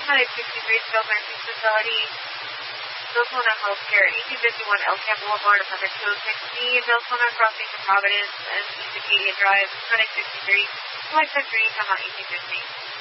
Clinic 63 Skilled Nursing Facility, Daytona Healthcare, 1851 El Camp Boulevard, apartment 216, Daytona Crossing to Providence, and East Acadia Drive, Clinic 63, flight century, come out 1815.